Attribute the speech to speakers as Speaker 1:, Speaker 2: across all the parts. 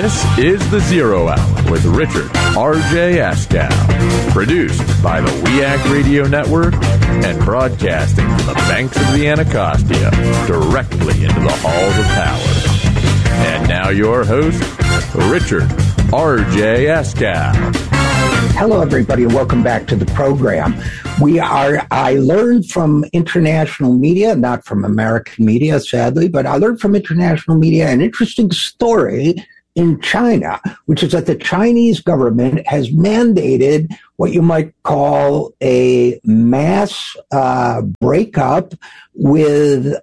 Speaker 1: This is The Zero Hour with Richard R.J. Askow. Produced by the WEAC Radio Network and broadcasting from the banks of the Anacostia directly into the halls of power. And now your host, Richard R.J. Askow.
Speaker 2: Hello, everybody, and welcome back to the program. I learned from international media, not from American media, sadly, but I learned from international media an interesting story in China, which is that the Chinese government has mandated what you might call a mass breakup with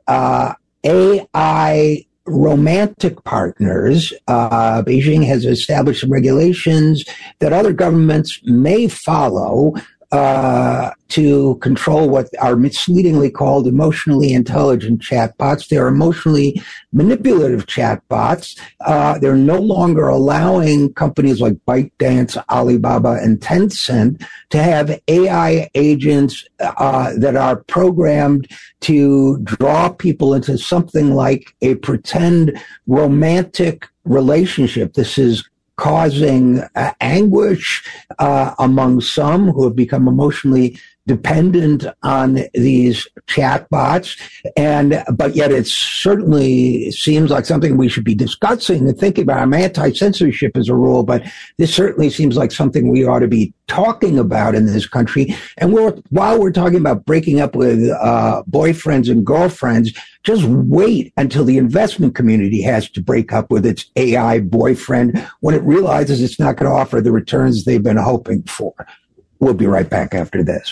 Speaker 2: AI romantic partners. Beijing has established some regulations that other governments may follow to control what are misleadingly called emotionally intelligent chatbots. They're emotionally manipulative chatbots. They're no longer allowing companies like ByteDance, Alibaba, and Tencent to have AI agents that are programmed to draw people into something like a pretend romantic relationship. This is causing anguish among some who have become emotionally dependent on these chatbots, but yet it certainly seems like something we should be discussing and thinking about. I'm anti-censorship as a rule, but this certainly seems like something we ought to be talking about in this country. And while we're talking about breaking up with boyfriends and girlfriends, just wait until the investment community has to break up with its AI boyfriend when it realizes it's not going to offer the returns they've been hoping for. We'll be right back after this.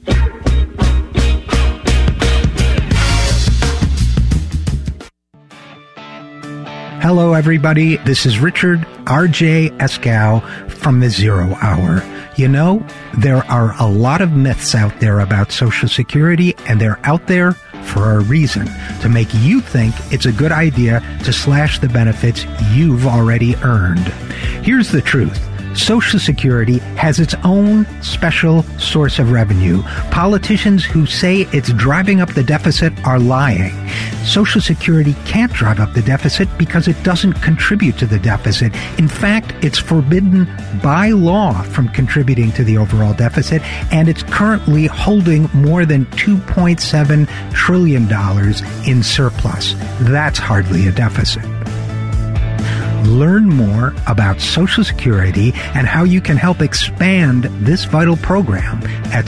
Speaker 3: Hello, everybody. This is Richard R.J. Askow from The Zero Hour. You know, there are a lot of myths out there about Social Security, and they're out there for a reason, to make you think it's a good idea to slash the benefits you've already earned. Here's the truth. Social Security has its own special source of revenue. Politicians who say it's driving up the deficit are lying. Social Security can't drive up the deficit because it doesn't contribute to the deficit. In fact, it's forbidden by law from contributing to the overall deficit, and it's currently holding more than $2.7 trillion in surplus. That's hardly a deficit. Learn more about Social Security and how you can help expand this vital program at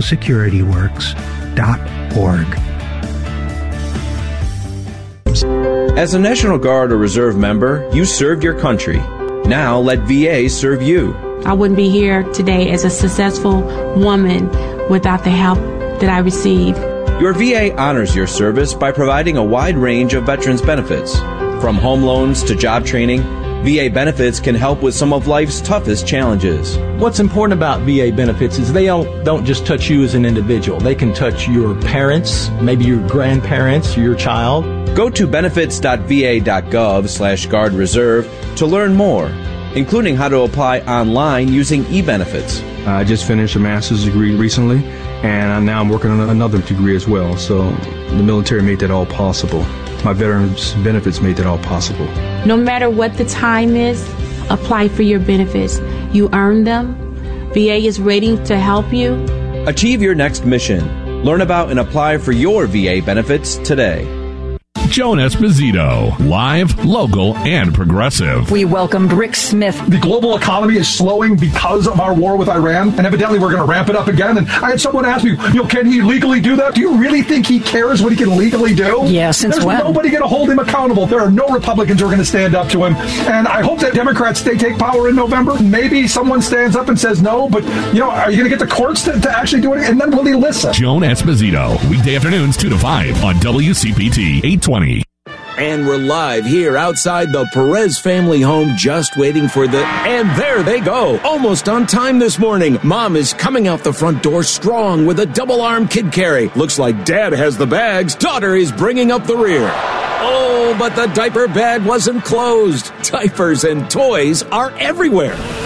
Speaker 3: socialsecurity.org.
Speaker 4: As a National Guard or Reserve member, you served your country. Now let VA serve you.
Speaker 5: I wouldn't be here today as a successful woman without the help that I received.
Speaker 4: Your VA honors your service by providing a wide range of veterans benefits. From home loans to job training, VA benefits can help with some of life's toughest challenges.
Speaker 6: What's important about VA benefits is they don't just touch you as an individual. They can touch your parents, maybe your grandparents, your child.
Speaker 4: Go to benefits.va.gov/Guard Reserve to learn more, including how to apply online using e-benefits.
Speaker 7: I just finished a master's degree recently, and now I'm working on another degree as well. So the military made that all possible. My veterans benefits made that all possible.
Speaker 5: No matter what the time is, apply for your benefits. You earn them. VA is waiting to help you.
Speaker 4: Achieve your next mission. Learn about and apply for your VA benefits today.
Speaker 8: Joan Esposito, live, local, and progressive.
Speaker 9: We welcomed Rick Smith.
Speaker 10: The global economy is slowing because of our war with Iran, and evidently we're going to ramp it up again. And I had someone ask me, can he legally do that? Do you really think he cares what he can legally do?
Speaker 9: Yeah, since when?
Speaker 10: There's nobody going to hold him accountable. There are no Republicans who are going to stand up to him. And I hope that Democrats, they take power in November. Maybe someone stands up and says no, but, are you going to get the courts to actually do it? And then will he listen?
Speaker 8: Joan Esposito, weekday afternoons 2 to 5 on WCPT 820.
Speaker 11: And we're live here outside the Perez family home, just waiting for and there they go. Almost on time this morning. Mom is coming out the front door strong with a double-arm kid carry. Looks like Dad has the bags. Daughter is bringing up the rear. Oh, but the diaper bag wasn't closed. Diapers and toys are everywhere.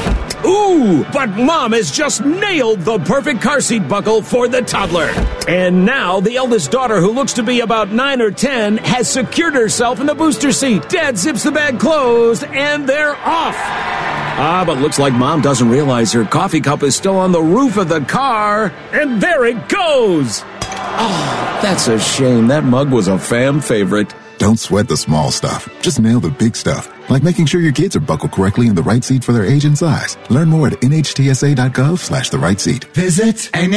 Speaker 11: Ooh, but Mom has just nailed the perfect car seat buckle for the toddler. And now the eldest daughter, who looks to be about 9 or 10, has secured herself in the booster seat. Dad zips the bag closed, and they're off. But looks like Mom doesn't realize her coffee cup is still on the roof of the car. And there it goes. Oh, that's a shame. That mug was a fam favorite.
Speaker 9: Don't sweat the small stuff. Just nail the big stuff, like making sure your kids are buckled correctly in the right seat for their age and size. Learn more at nhtsa.gov/the right seat.
Speaker 12: Visit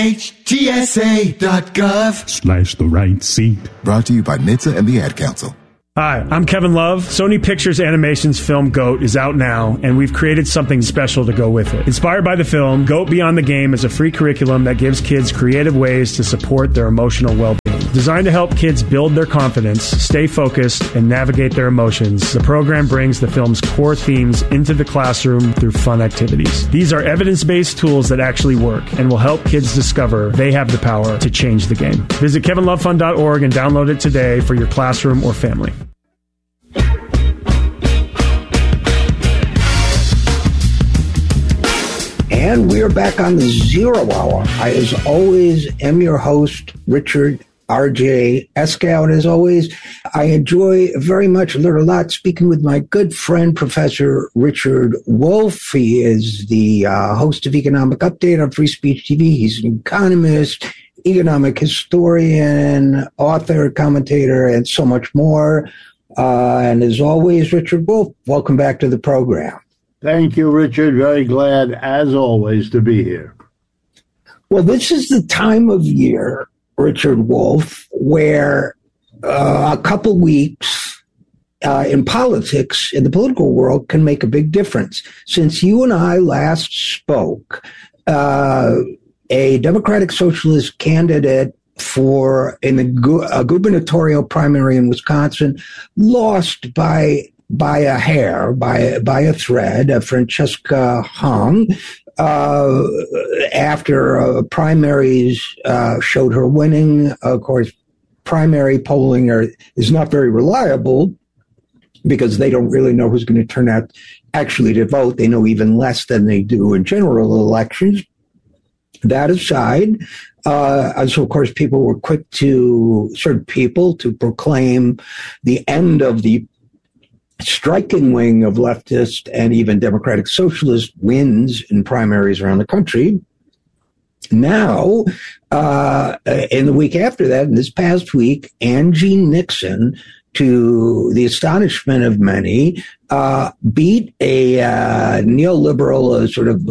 Speaker 12: nhtsa.gov/the right seat.
Speaker 9: Brought to you by NHTSA and the Ad Council.
Speaker 13: Hi, I'm Kevin Love. Sony Pictures Animation's film GOAT is out now, and we've created something special to go with it. Inspired by the film, GOAT Beyond the Game is a free curriculum that gives kids creative ways to support their emotional well-being. Designed to help kids build their confidence, stay focused, and navigate their emotions, the program brings the film's core themes into the classroom through fun activities. These are evidence-based tools that actually work and will help kids discover they have the power to change the game. Visit kevinlovefund.org and download it today for your classroom or family.
Speaker 2: And we're back on the Zero Hour. I, as always, am your host, Richard R.J. Eskow. And as always, I enjoy very much, learn a lot, speaking with my good friend, Professor Richard Wolff. He is the host of Economic Update on Free Speech TV. He's an economist, economic historian, author, commentator, and so much more. And as always, Richard Wolff, welcome back to the program.
Speaker 14: Thank you, Richard. Very glad, as always, to be here.
Speaker 2: Well, this is the time of year, Richard Wolff, where a couple weeks in politics, in the political world, can make a big difference. Since you and I last spoke, a Democratic Socialist candidate in the gubernatorial primary in Wisconsin lost by a hair, by a thread, Francesca Hung, after primaries showed her winning. Of course, primary polling is not very reliable because they don't really know who's going to turn out actually to vote. They know even less than they do in general elections. That aside, and so of course people were quick to proclaim the end of the striking wing of leftist and even Democratic Socialist wins in primaries around the country. Now, in the week after that, in this past week, Angie Nixon, to the astonishment of many, beat a neoliberal sort of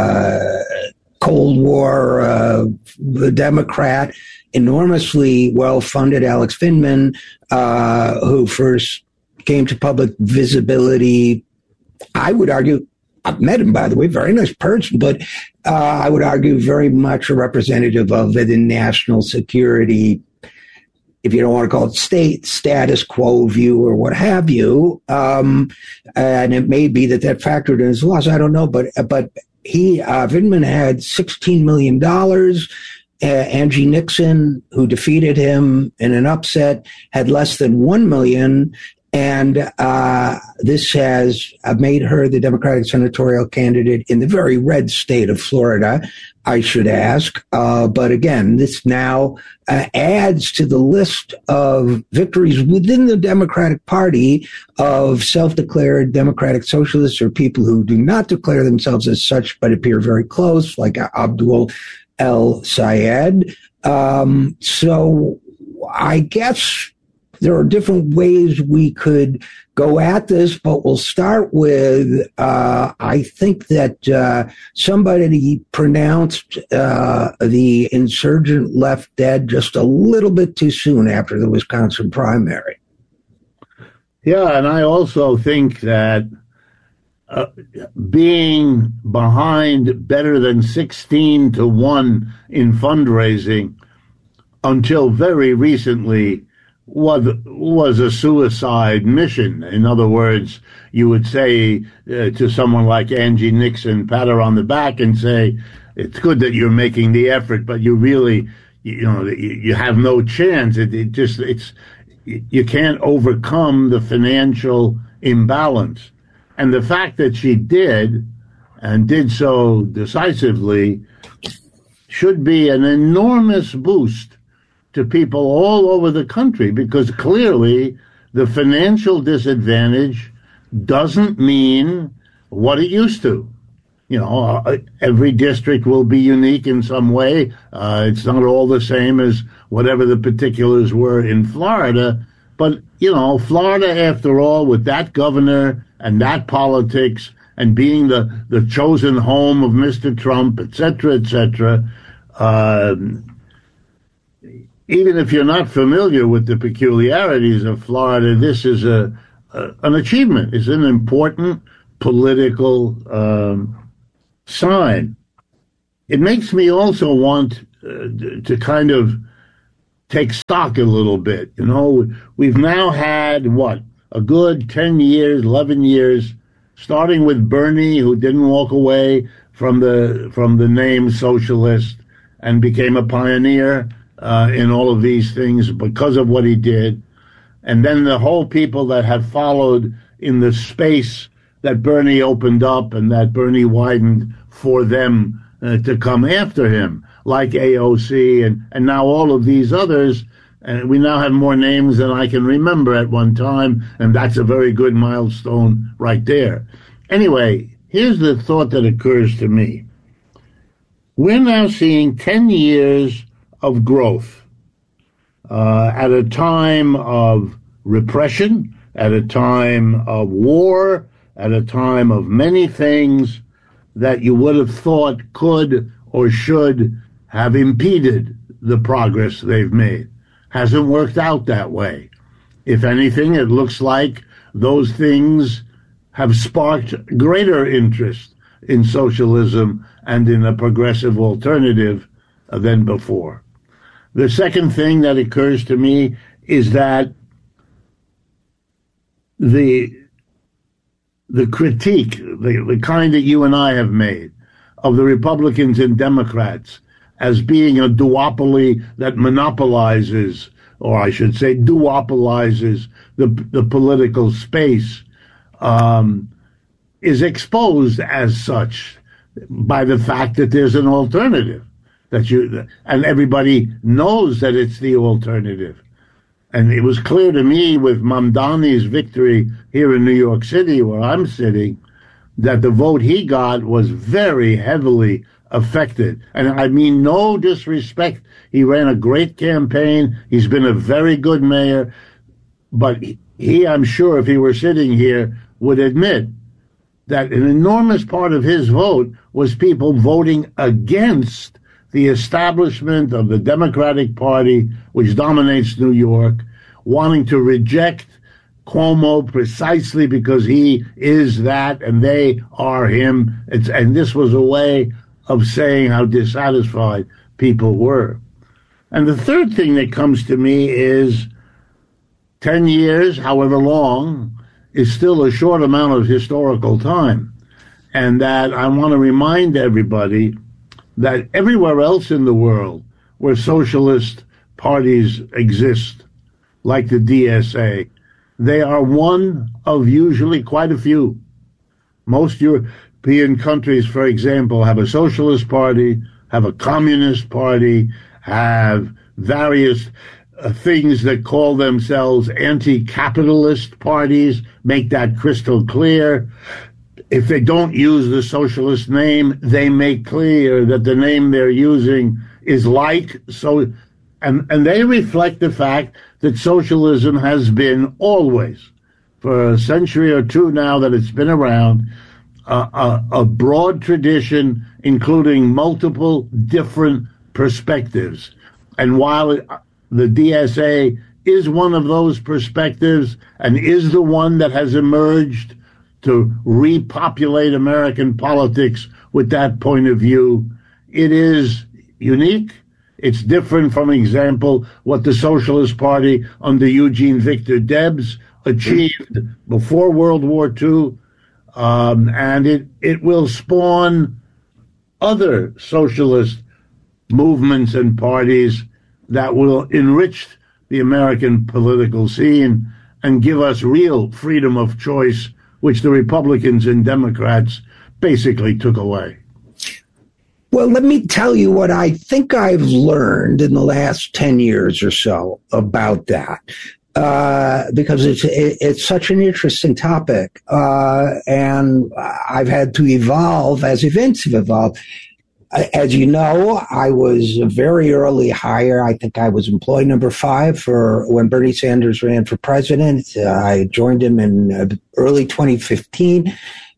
Speaker 2: Cold War Democrat, enormously well-funded Alex Vindman, who first came to public visibility. I would argue, I've met him, by the way, very nice person, but I would argue very much a representative of the national security, if you don't want to call it state status quo view or what have you. And it may be that factored in his loss. I don't know, but Vindman had $16 million. Angie Nixon, who defeated him in an upset, had less than $1 million. And this has made her the Democratic senatorial candidate in the very red state of Florida, I should ask. But again, this now adds to the list of victories within the Democratic Party of self-declared Democratic Socialists, or people who do not declare themselves as such but appear very close, like Abdul El Sayed. So I guess there are different ways we could go at this, but we'll start with, I think that somebody pronounced the insurgent left dead just a little bit too soon after the Wisconsin primary.
Speaker 14: Yeah, and I also think that being behind better than 16-1 in fundraising until very recently was a suicide mission. In other words, you would say to someone like Angie Nixon, pat her on the back and say, it's good that you're making the effort, but you really, you have no chance. You can't overcome the financial imbalance. And the fact that she did and did so decisively, should be an enormous boost to people all over the country, because clearly the financial disadvantage doesn't mean what it used to. Every district will be unique in some way. It's not all the same as whatever the particulars were in Florida. But, Florida, after all, with that governor and that politics and being the chosen home of Mr. Trump, et cetera, even if you're not familiar with the peculiarities of Florida, this is an achievement. It's an important political sign. It makes me also want to kind of take stock a little bit. We've now had, a good 10 years, 11 years, starting with Bernie, who didn't walk away from the name socialist and became a pioneer in all of these things because of what he did. And then the whole people that have followed in the space that Bernie opened up and that Bernie widened for them to come after him, like AOC and now all of these others. And we now have more names than I can remember at one time, and that's a very good milestone right there. Anyway, here's the thought that occurs to me. We're now seeing 10 years of growth at a time of repression, at a time of war, at a time of many things that you would have thought could or should have impeded the progress they've made. Hasn't worked out that way. If anything, it looks like those things have sparked greater interest in socialism and in a progressive alternative than before. The second thing that occurs to me is that the critique, the kind that you and I have made of the Republicans and Democrats as being a duopoly that monopolizes, or I should say duopolizes the political space, is exposed as such by the fact that there's an alternative, and everybody knows that it's the alternative. And it was clear to me with Mamdani's victory here in New York City, where I'm sitting, that the vote he got was very heavily affected. And I mean no disrespect. He ran a great campaign. He's been a very good mayor. But he, I'm sure, if he were sitting here, would admit that an enormous part of his vote was people voting against the establishment of the Democratic Party, which dominates New York, wanting to reject Cuomo precisely because he is that and they are him. And this was a way of saying how dissatisfied people were. And the third thing that comes to me is 10 years, however long, is still a short amount of historical time. And that I want to remind everybody that everywhere else in the world where socialist parties exist, like the DSA, they are one of usually quite a few. Most European countries, for example, have a socialist party, have a communist party, have various things that call themselves anti-capitalist parties, make that crystal clear. If they don't use the socialist name, they make clear that the name they're using is and they reflect the fact that socialism has been always, for a century or two now that it's been around, a broad tradition, including multiple different perspectives. And while the DSA is one of those perspectives and is the one that has emerged to repopulate American politics with that point of view, it is unique. It's different from, example, what the Socialist Party under Eugene Victor Debs achieved before World War II, and it will spawn other socialist movements and parties that will enrich the American political scene and give us real freedom of choice, which the Republicans and Democrats basically took away?
Speaker 2: Well, let me tell you what I think I've learned in the last 10 years or so about that. Because it's such an interesting topic, and I've had to evolve as events have evolved. As you know, I was a very early hire. I think I was employee number 5 for when Bernie Sanders ran for president. I joined him in early 2015.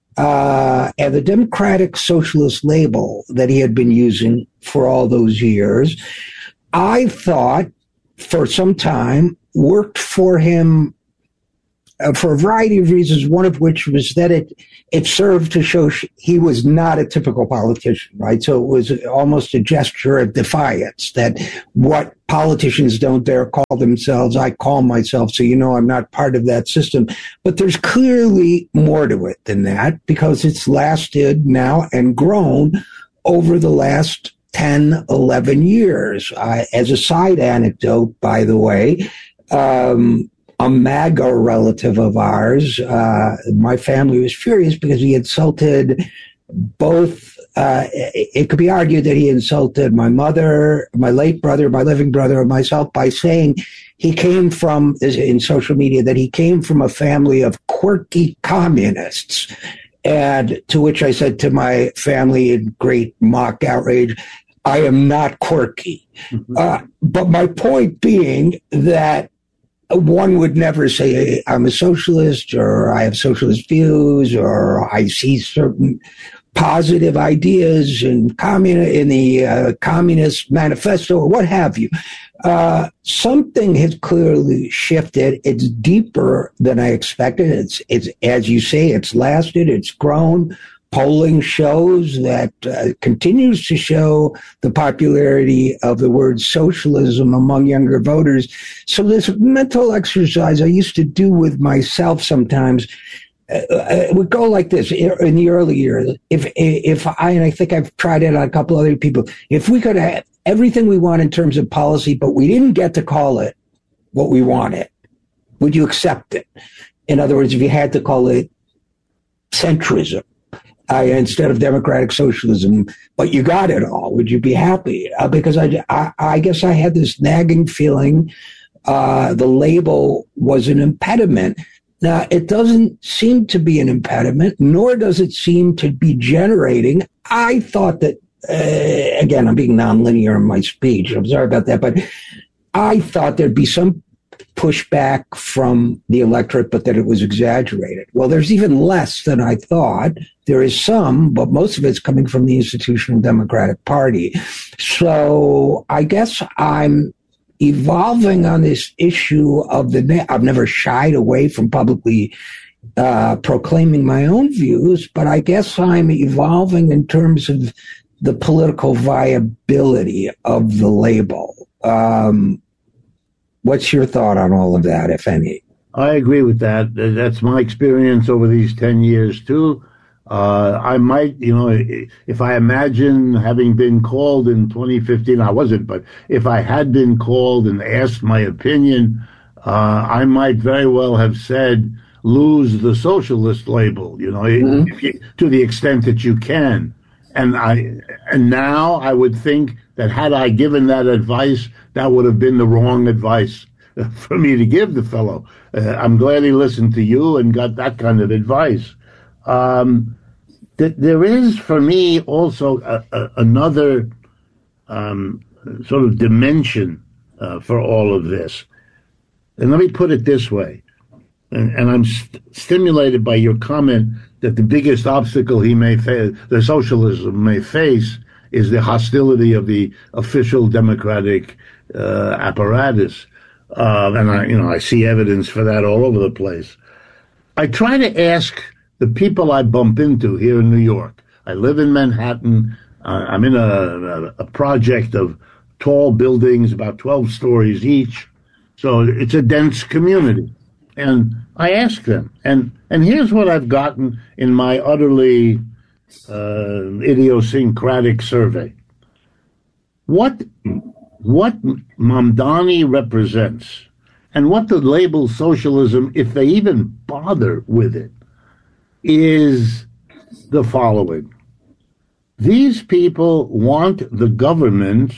Speaker 2: And the Democratic Socialist label that he had been using for all those years, I thought for some time worked for him for a variety of reasons, one of which was that it served to show he was not a typical politician, right? So it was almost a gesture of defiance that what politicians don't dare call themselves, I call myself, so you know I'm not part of that system. But there's clearly more to it than that, because it's lasted now and grown over the last 10, 11 years. As a side anecdote, by the way, a MAGA relative of ours, my family was furious because he insulted both. It could be argued that he insulted my mother, my late brother, my living brother, and myself by saying he came from, in social media, that he came from a family of quirky communists. And to which I said to my family in great mock outrage, I am not quirky. Mm-hmm. But my point being that one would never say I'm a socialist or I have socialist views or I see certain positive ideas in the Communist Manifesto or what have you. Something has clearly shifted. It's deeper than I expected. It's as you say, it's lasted, it's grown. Polling shows that continues to show the popularity of the word socialism among younger voters. So this mental exercise I used to do with myself sometimes would go like this in the early years. If I, and I think I've tried it on a couple other people, if we could have everything we want in terms of policy, but we didn't get to call it what we wanted, would you accept it? In other words, if you had to call it centrism, instead of democratic socialism, but you got it all, would you be happy? Because I guess I had this nagging feeling the label was an impediment. Now, it doesn't seem to be an impediment, nor does it seem to be generating. I thought that, again, I'm being nonlinear in my speech. I'm sorry about that, but I thought there'd be some pushback from the electorate, but that it was exaggerated. Well, there's even less than I thought. There is some, but most of it's coming from the institutional Democratic Party. So I guess I'm evolving on this issue of I've never shied away from publicly proclaiming my own views, but I guess I'm evolving in terms of the political viability of the label. What's your thought on all of that, if any?
Speaker 14: I agree with that. That's my experience over these 10 years, too. I might, if I imagine having been called in 2015, I wasn't, but if I had been called and asked my opinion, I might very well have said, lose the socialist label, to the extent that you can. And now I would think that had I given that advice, that would have been the wrong advice for me to give the fellow. I'm glad he listened to you and got that kind of advice. There is, for me, also another sort of dimension for all of this. And let me put it this way. And I'm stimulated by your comment that the biggest obstacle he may face, the socialism may face, is the hostility of the official democratic apparatus. And I see evidence for that all over the place. I try to ask the people I bump into here in New York. I live in Manhattan. I'm in a project of tall buildings, about 12 stories each. So it's a dense community. And I ask them, and here's what I've gotten in my utterly idiosyncratic survey. What Mamdani represents, and what the label socialism, if they even bother with it, is the following. These people want the government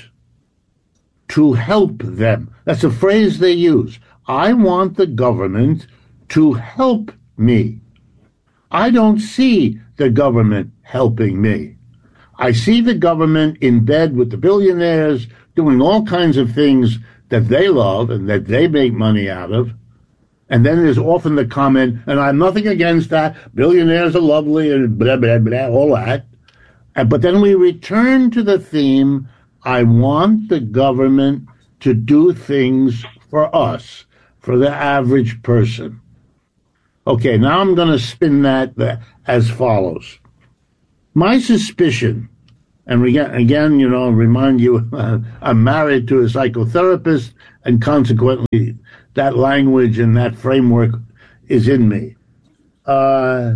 Speaker 14: to help them. That's a phrase they use. I want the government to help me. I don't see the government helping me. I see the government in bed with the billionaires doing all kinds of things that they love and that they make money out of. And then there's often the comment, and I'm nothing against that, billionaires are lovely and blah, blah, blah, all that. But then we return to the theme, I want the government to do things for us, for the average person. Okay, now I'm going to spin that as follows. My suspicion, and again, remind you, I'm married to a psychotherapist, and consequently, that language and that framework is in me. I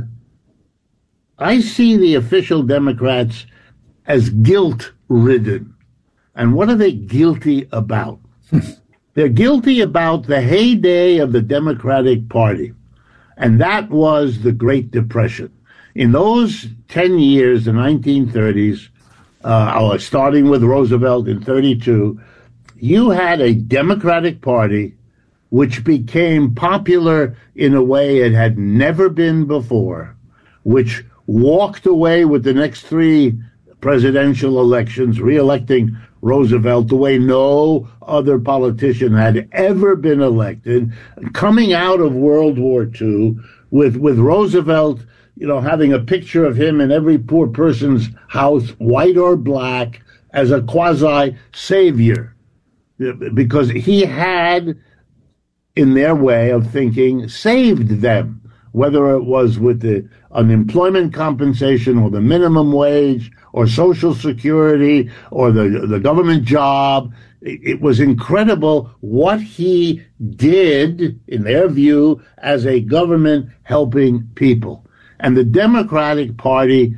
Speaker 14: see the official Democrats as guilt-ridden. And what are they guilty about? They're guilty about the heyday of the Democratic Party, and that was the Great Depression. In those 10 years, the 1930s, starting with Roosevelt in 1932, you had a Democratic Party which became popular in a way it had never been before, which walked away with the next 3 presidential elections, re-electing Roosevelt the way no other politician had ever been elected, coming out of World War II with Roosevelt, having a picture of him in every poor person's house, white or black, as a quasi-savior, because he had, in their way of thinking, saved them, whether it was with the unemployment compensation or the minimum wage or Social Security or the government job. It was incredible what he did, in their view, as a government helping people. And the Democratic Party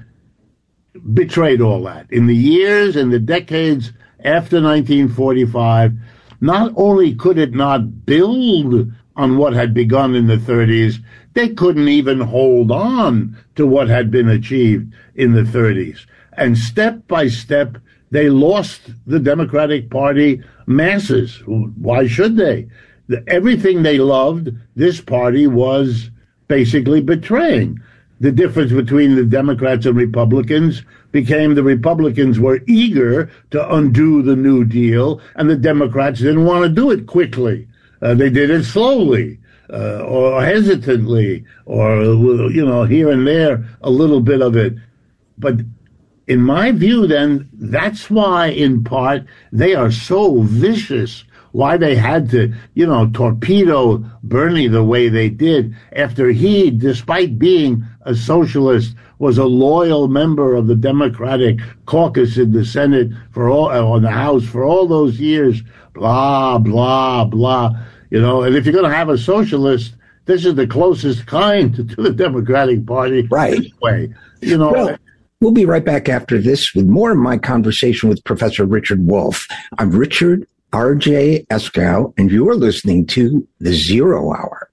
Speaker 14: betrayed all that. In the years and the decades after 1945, not only could it not build on what had begun in the 30s, they couldn't even hold on to what had been achieved in the 30s. And step by step, they lost the Democratic Party masses. Why should they? Everything they loved, this party was basically betraying. The difference between the Democrats and Republicans became the Republicans were eager to undo the New Deal, and the Democrats didn't want to do it quickly. They did it slowly, or hesitantly, or, here and there, a little bit of it. But in my view, then, that's why, in part, they are so vicious, why they had to, torpedo Bernie the way they did, after he, despite being a socialist, was a loyal member of the Democratic caucus in the Senate or the House for all those years, blah, blah, blah. And if you're going to have a socialist, this is the closest kind to the Democratic Party.
Speaker 2: Right.
Speaker 14: Anyway,
Speaker 2: Well, we'll be right back after this with more of my conversation with Professor Richard Wolff. I'm Richard R.J. Eskow, and you are listening to The Zero Hour.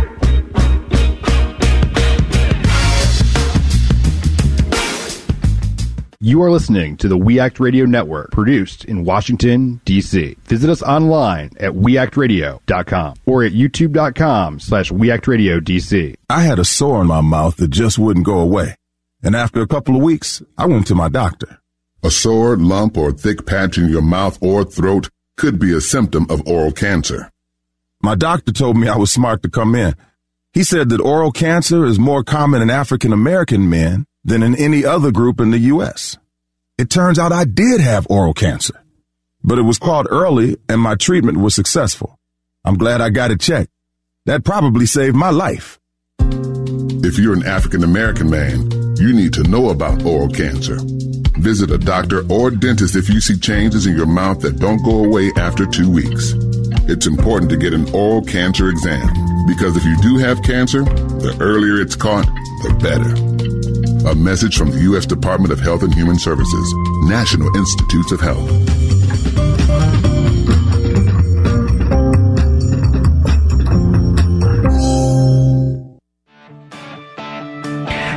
Speaker 15: You are listening to the We Act Radio Network, produced in Washington, D.C. Visit us online at weactradio.com or at youtube.com/weactradiodc.
Speaker 16: I had a sore in my mouth that just wouldn't go away. And after a couple of weeks, I went to my doctor.
Speaker 17: A sore, lump, or thick patch in your mouth or throat could be a symptom of oral cancer.
Speaker 16: My doctor told me I was smart to come in. He said that oral cancer is more common in African American men than in any other group in the U.S. It turns out I did have oral cancer, but it was caught early and my treatment was successful. I'm glad I got it checked. That probably saved my life.
Speaker 17: If you're an African American man, you need to know about oral cancer. Visit a doctor or dentist if you see changes in your mouth that don't go away after 2 weeks. It's important to get an oral cancer exam, because if you do have cancer, the earlier it's caught, the better. A message from the U.S. Department of Health and Human Services, National Institutes of Health.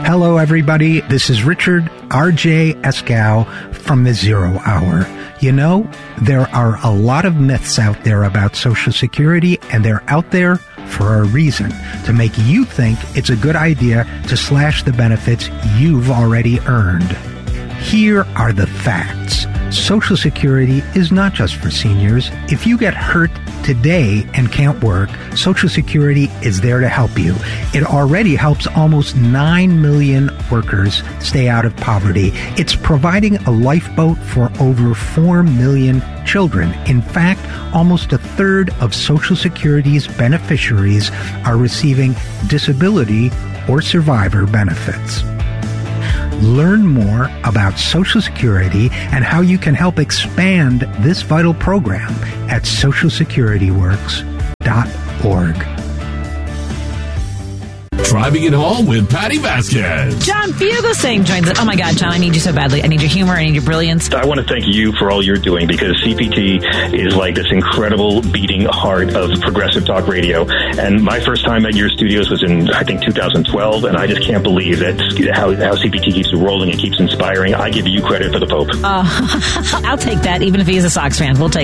Speaker 3: Hello, everybody. This is Richard R.J. Eskow from the Zero Hour. You know, there are a lot of myths out there about Social Security, and they're out there for a reason, to make you think it's a good idea to slash the benefits you've already earned. Here are the facts. Social Security is not just for seniors. If you get hurt today and can't work, Social Security is there to help you. It already helps almost 9 million workers stay out of poverty. It's providing a lifeboat for over 4 million children. In fact, almost a third of Social Security's beneficiaries are receiving disability or survivor benefits. Learn more about Social Security and how you can help expand this vital program at socialsecurityworks.org.
Speaker 8: Driving it home with Patty Vasquez.
Speaker 18: John Fugelsang joins us. Oh my God, John, I need you so badly. I need your humor. I need your brilliance.
Speaker 19: I want to thank you for all you're doing, because CPT is like this incredible beating heart of progressive talk radio. And my first time at your studios was in, I think, 2012. And I just can't believe that how CPT keeps rolling and keeps inspiring. I give you credit for the Pope.
Speaker 18: I'll take that, even if he is a Sox fan. We'll take